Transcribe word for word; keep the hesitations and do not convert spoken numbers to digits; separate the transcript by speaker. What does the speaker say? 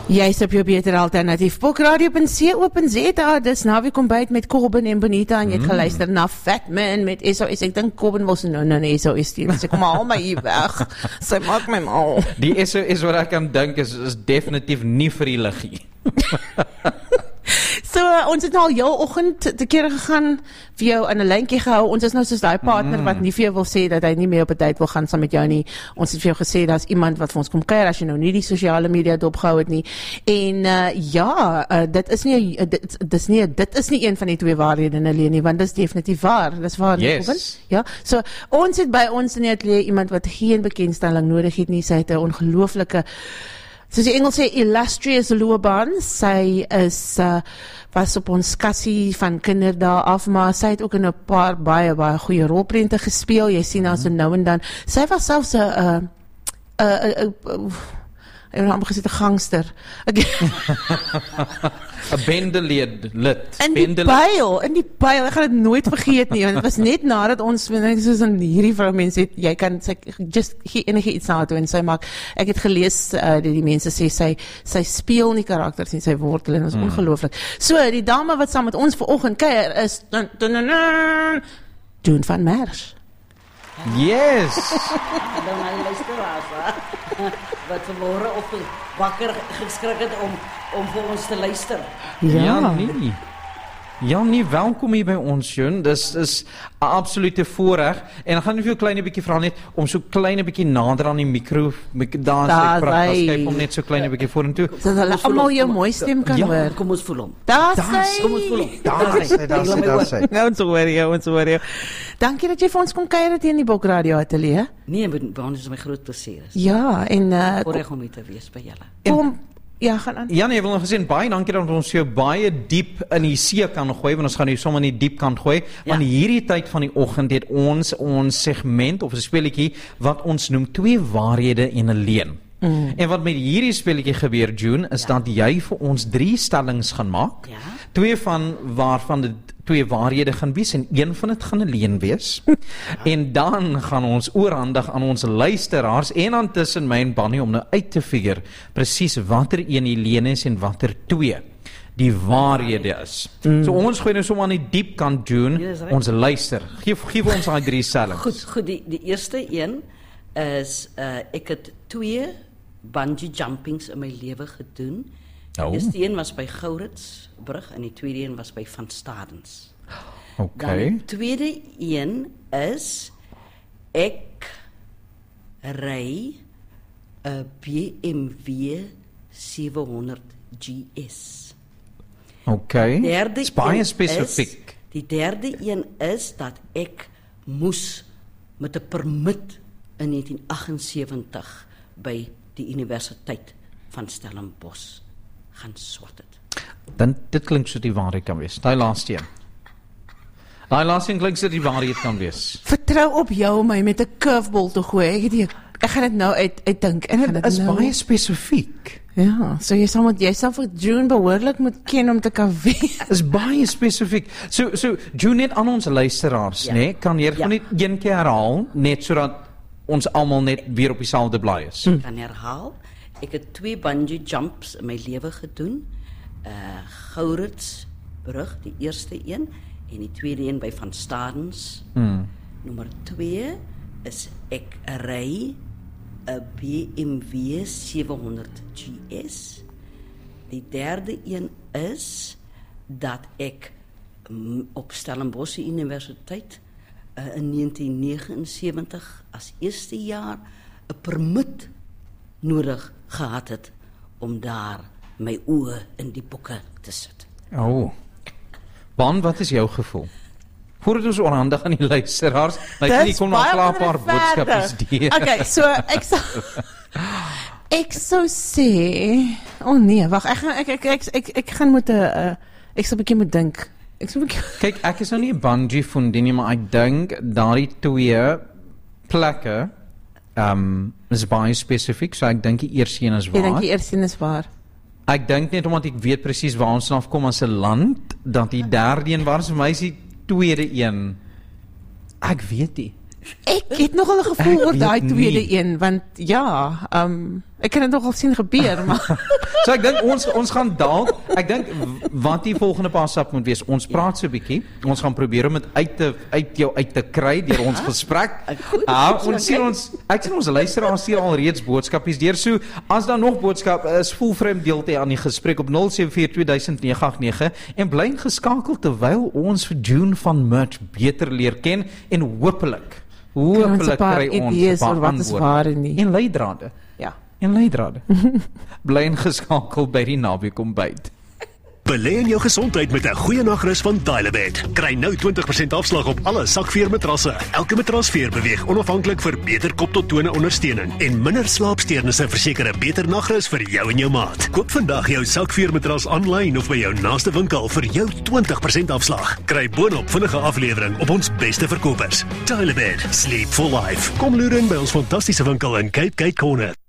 Speaker 1: Jy is op jou beter alternatief. Pokradio punt co punt za, dis naweek ontbyt met Kobben en Bonita, en jy het mm. geluister na Fat Man met S O S. Ek dink Kobben wil so nou nou S O S stuur, sy kom al my hier weg. Sy maak my mal.
Speaker 2: Die S O S wat ek aan dink is, is definitief nie vir die liggie.
Speaker 1: So, uh, ons het nou al jou oggend te kere gegaan, vir jou aan 'n lyntjie gehou. Ons is nou soos daai partner mm. wat nie vir jou wil sê dat hy nie meer op 'n date wil gaan saam met jou nie. Ons het vir jou gesê daar's iemand wat vir ons kom kuier as jy nou nie die sosiale media dopgehou het nie. En uh, ja, uh, dit is nie uh, dit, dis nie dit is nie een van die twee waarhede in 'n lewe nie, want dit is definitief waar. Dis waar,
Speaker 2: yes.
Speaker 1: Robin? Ja. So, ons het by ons in die ateljee iemand wat geen bekendstelling nodig het nie. Sy het 'n ongelooflike, soos die Engels sê, illustrious loopbaan. Sy is uh, was op ons kassie van kinderdae af, maar sy het ook in 'n paar baie baie goeie rolprente gespeel. Jy sien haar so nou en dan. Sy was selfs 'n 'n 'n 'n ek het amper gesê 'n gangster.
Speaker 2: 'n bendelid lid.
Speaker 1: In die byl, in die byl, ek gaan dit nooit vergeet nie, want dit was net nadat ons, soos in hierdie vrou mense het, jy kan, sy, just enige iets na toe, en sy maak, ek het gelees, uh, die, die mense sê, sy, sy speel nie karakters nie, sy word hulle, en dat is hmm. ongelooflik. So, die dame wat saam met ons vanoggend kuier is, dun, dun, dun, dun, Doen van Merch.
Speaker 2: Yes!
Speaker 3: Dan my luisteraars, wat vanmôre op wakker geskrik het om om vir ons te luister.
Speaker 2: Ja, ja nee. Ja, nee, welkom hier by ons, Joen. Dis is 'n absolute voorreg. En dan gaan ek vir jou 'n klein bietjie vra net om so klein bietjie nader aan die mikro, daar sê praat, skryf hom net so klein bietjie vorentoe.
Speaker 1: Sodat hulle almal jou mooi stem kan
Speaker 2: ja,
Speaker 1: hoor.
Speaker 3: Kom ons voel hom.
Speaker 1: Daar sê.
Speaker 3: Kom ons voel hom.
Speaker 2: Daar sê, daar sê, daar sê.
Speaker 1: Nou, ons hoor jou, ons hoor jou. Dankie dat jy vir ons kom kuier het hier in die Bokradio ateljee.
Speaker 3: Nee, by ons is my groot plesier.
Speaker 1: Ja, en uh,
Speaker 3: voorreg om hier te wees by julle.
Speaker 1: Kom, ja, gaan aan.
Speaker 2: Ja, nee, ek wil nog gesê, baie dankie dat ons jou baie diep in die see kan gooi, want ons gaan jou sommer in die diep kant gooi, ja. Want hierdie tyd van die oggend het ons ons segment, of 'n speletjie, wat ons noem twee waarhede en 'n leuen. Mm. En wat met hierdie speletjie gebeur, June, is ja. dat jy vir ons drie stellings gaan maak, ja. twee van waarvan dit twee waarhede gaan wees, en een van dit gaan 'n leuen wees. Ja. En dan gaan ons oorhandig aan ons luisteraars, en dan tussen my en Bonnie, om nou uit te figure, presies watter een die leuen is, en watter twee die waarhede is. Mm. So ons gooi nou sommer aan die diep kant, June, yes, right. Ons luister. Geef, geef ons daai drie stellings.
Speaker 3: Goed, goed, die, die eerste een is, uh, ek het twee bungee jumpings in my lewe gedoen.
Speaker 2: Oh.
Speaker 3: Die eerste een was by Gouritsbrug en die tweede een was by Van Stadens.
Speaker 2: Okay.
Speaker 3: Dan die tweede een is, ek ry 'n B M W sewe honderd G S.
Speaker 2: Okay.
Speaker 3: Die derde
Speaker 2: is baie
Speaker 3: een
Speaker 2: spesifiek.
Speaker 3: Is, die derde een is dat ek moes met 'n permit in negentien aggensewentig by die Universiteit van Stellenbosch gaan swat het.
Speaker 2: Dan dit klink so die waarheid kan wees. Daai laaste een. Daai laaste een klink so die waarheid kan wees.
Speaker 1: Vertrou op jou om my met 'n curveball te gooi. Ek het die, ek gaan dit nou uit uitdink.
Speaker 2: En dit is nou baie spesifiek.
Speaker 1: Ja, so jy sal moet jy sal vir June behoorlik moet ken om te kan weet.
Speaker 2: Is baie spesifiek. So so June, net aan ons luisteraars, ja. nee, kan jy ja. net een keer herhaal, net sodat ons almal net weer op dieselfde blaai is.
Speaker 3: Ek kan herhaal. Ek het twee bungee jumps in my lewe gedoen. Uh Gouritsbrug, die eerste een, en die tweede een by Van Stadens.
Speaker 2: Hmm.
Speaker 3: Nommer twee is ek ry 'n B M W sewe honderd G S. Die derde een is dat ek mm, op Stellenbosch Universiteit uh, in negentien negenensewentig as eerste jaar 'n permit nodig gehad het om daar my oë in die boeke te sit.
Speaker 2: Oh. Ban, wat is jou gevoel? Voordat ons oorhandig aan die luisteraars, like jy kom nog 'n klaar paar boodskapies deur.
Speaker 1: Okay, so ek sal ek sou sê, oh nee, wag, ek gaan ek ek ek ek, ek gaan moet 'n uh, ek sal 'n bietjie moet dink. Ek sal 'n bietjie
Speaker 2: kyk, ek is nou nie 'n bungee fundie nie, maar ek dink daardie twee plekke um is baie spesifiek, so ek dink die eerste een is waar.
Speaker 1: Ek dink die eerste een is waar.
Speaker 2: Ek dink net omdat ek weet presies waar ons afkom as 'n land, dat die derde een was vir my is die tweede een. Ek weet nie.
Speaker 1: Ek het nogal 'n gevoel oor daai tweede een, want ja, um Ek kan dit nogal sien gebeur, maar
Speaker 2: So ek dink ons ons gaan dalk, ek dink wat die volgende paar stap moet wees. Ons praat so 'n bietjie. Ons gaan probeer om dit uit te uit jou uit te kry deur ons gesprek. Ah, ons sien ons ek sien ons luisteraars stuur al reeds boodskapies deur. So as daar nog boodskap is, voel vry om deel te aan die gesprek op nul sewe vier twee nege agt nege en bly geskakel terwyl ons vir June van Merch beter leer ken en hopelik hopelik kry ons 'n paar
Speaker 1: wat is waar en nie.
Speaker 2: En leidrade.
Speaker 1: Ja.
Speaker 2: En leidrade. Bly ingeskakel by die naweek ontbyt.
Speaker 4: Belê in jou gesondheid met 'n goeie nagrus van Dial-A-Bed. Kry nou twintig persent afslag op alle sakveermatrasse. Elke matrasveer beweeg onafhanklik vir beter kop tot tone ondersteuning en minder slaapsteurnisse verseker 'n beter nagrus vir jou en jou maat. Koop vandag jou sakveermatras aanlyn of by jou naaste winkel vir jou twintig persent afslag. Kry boonop vinnige aflewering op ons beste verkopers. Dial-A-Bed, sleep for life. Kom loer in by ons fantastiese winkel in Cape Gate Corner.